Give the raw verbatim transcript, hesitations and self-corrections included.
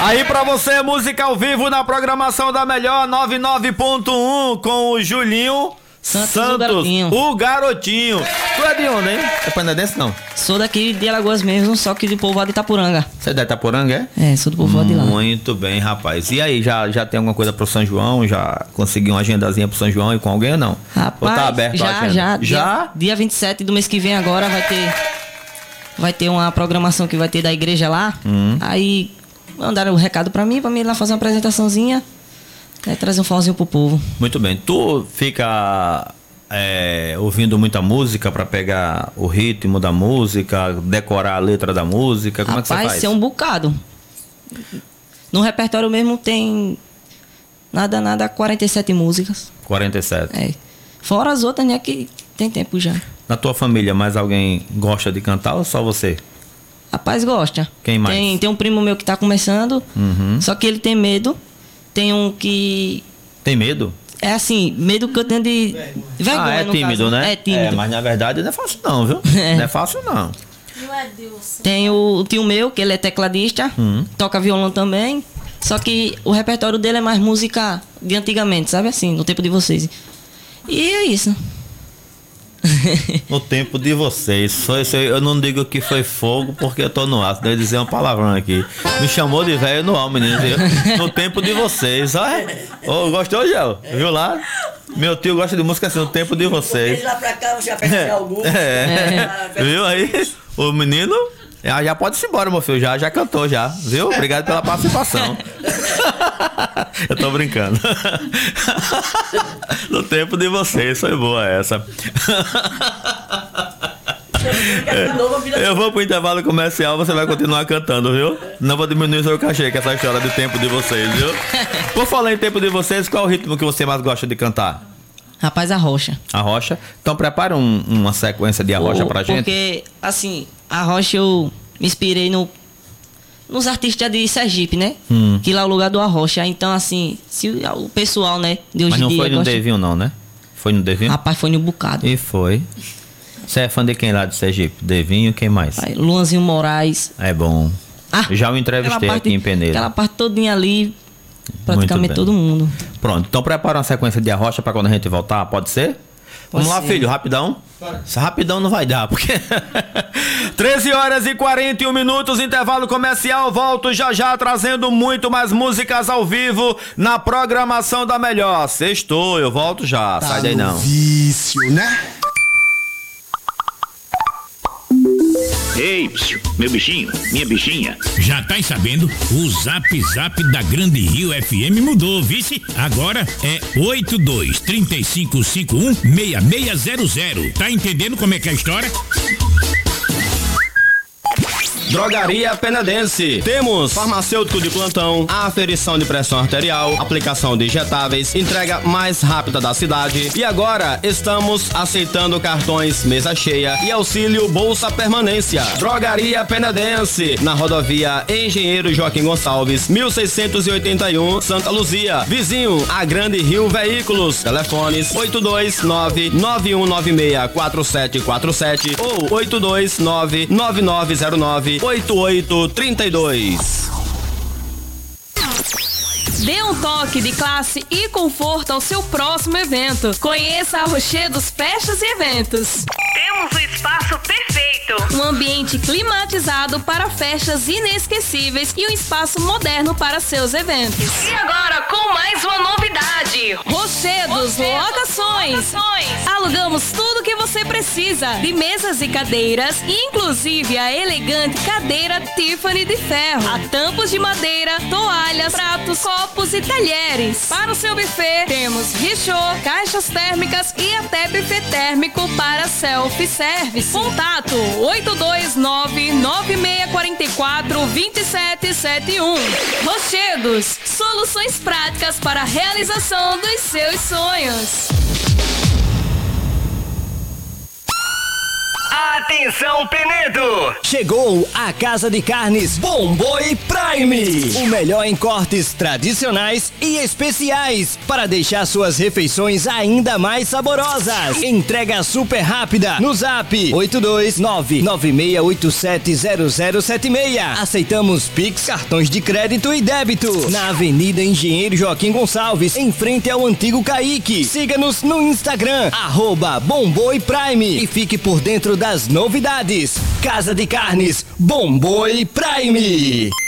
Aí pra você, música ao vivo na programação da Melhor noventa e nove ponto um com o Julinho Santos, Santos o, garotinho. o Garotinho. Tu é de onde, hein? É panedense, não? Sou daqui de Alagoas mesmo, só que do povoado de Itapuranga. Você é de Itapuranga, é? É, sou do povoado hum, de lá. Muito bem, rapaz. E aí, já, já tem alguma coisa pro São João? Já conseguiu uma agendazinha pro São João e com alguém ou não? Rapaz, ou tá aberto já, a agenda? já. Já? Dia, dia vinte e sete do mês que vem agora vai ter... Vai ter uma programação que vai ter da igreja lá. Hum. Aí mandaram o um recado pra mim, pra mim ir lá fazer uma apresentaçãozinha. Né, trazer um forrozinho pro povo. Muito bem. Tu fica... É, ouvindo muita música pra pegar o ritmo da música, decorar a letra da música, como Rapaz, é que você faz? É um bocado. No repertório mesmo tem nada, nada, quarenta e sete músicas. quarenta e sete. É. Fora as outras, né, que tem tempo já. Na tua família, mais alguém gosta de cantar ou só você? Rapaz, gosta. Quem mais? Tem, tem um primo meu que tá começando, uhum. só que ele tem medo. Tem um que... Tem medo? É assim, medo que eu tenho de vergonha. Ah, é tímido, caso. né? É tímido. É, mas na verdade não é fácil não, viu? É. Não é fácil não. Tem o, o tio meu, que ele é tecladista, hum. toca violão também. Só que o repertório dele é mais música de antigamente, sabe assim, no tempo de vocês. E é isso. No tempo de vocês. Foi, eu não digo que foi fogo porque eu tô no ar. Deve dizer uma palavrão aqui. Me chamou de velho no ar, menino. Viu? No tempo de vocês. Oh, gostou, Gel? Viu lá? Meu tio gosta de música assim, no tempo de vocês. Lá pra cá, você já pega algum. É. é. Viu aí? O menino já, já pode ir embora, meu filho. Já, já cantou, já. Viu? Obrigado pela participação. Eu tô brincando. No tempo de vocês, foi boa essa. Eu vou pro intervalo comercial, você vai continuar cantando, viu? Não vou diminuir o seu cachê, que essa história de tempo de vocês, viu? Por falar em tempo de vocês, qual é o ritmo que você mais gosta de cantar? Rapaz, a rocha. A rocha? Então prepara um, uma sequência de a rocha pra gente. Porque, assim, a rocha eu me inspirei no... nos artistas de Sergipe, né? Hum. Que lá é o lugar do Arrocha. Então, assim, se o pessoal, né? De hoje Mas não dia, foi no gosta... Devinho, não, né? Foi no Devinho? Rapaz, foi no Bocado. E foi. Você é fã de quem lá de Sergipe? Devinho, quem mais? Pai, Luanzinho Moraes. É bom. Ah, já o entrevistei parte, aqui em Peneira. Aquela parte todinha ali, praticamente todo mundo. Pronto, então prepara uma sequência de Arrocha pra quando a gente voltar, pode ser? Vamos lá, filho, rapidão. Essa rapidão não vai dar, porque... treze horas e quarenta e um minutos, intervalo comercial. Volto já já trazendo muito mais músicas ao vivo na programação da Melhor. Sextou, eu volto já, tá sai daí não. Vício, né? Ei, meu bichinho, minha bichinha. Já tá sabendo? O Zap Zap da Grande Rio F M mudou, vice? Agora é oito dois, três cinco cinco um, seis seis zero zero. Tá entendendo como é que é a história? Drogaria Penadense. Temos farmacêutico de plantão, aferição de pressão arterial, aplicação de injetáveis, entrega mais rápida da cidade. E agora estamos aceitando cartões mesa cheia e auxílio Bolsa Permanência. Drogaria Penadense, na rodovia Engenheiro Joaquim Gonçalves, mil seiscentos e oitenta e um, Santa Luzia. Vizinho a Grande Rio Veículos. Telefones oito dois nove, nove um nove seis, quatro sete quatro sete ou oito dois nove, nove nove zero nove, oito oito três dois. Dê um toque de classe e conforto ao seu próximo evento. Conheça a Rochedos Festas e Eventos. Temos o espaço perfeito. Um ambiente climatizado para festas inesquecíveis e um espaço moderno para seus eventos. E agora com mais uma novidade. Rochedos, Rochedos locações. locações. Alugamos tudo que você precisa. De mesas e cadeiras, inclusive a elegante cadeira Tiffany de ferro. Há tampos de madeira, toalhas, pratos, copos e talheres. Para o seu buffet, temos richô, caixas térmicas e até buffet térmico para self-service. Contato oito dois nove, nove seis quatro quatro, dois sete sete um. Rochedos, soluções práticas para a realização dos seus sonhos. Atenção, Penedo! Chegou a Casa de Carnes Bomboi Prime. O melhor em cortes tradicionais e especiais para deixar suas refeições ainda mais saborosas. Entrega super rápida no Zap oito dois nove nove seis oito sete zero zero sete seis. Aceitamos Pix, cartões de crédito e débito. Na Avenida Engenheiro Joaquim Gonçalves, em frente ao antigo Caique. Siga-nos no Instagram, arroba Bomboi Prime, e fique por dentro das novidades. Casa de Carnes Bomboi Prime.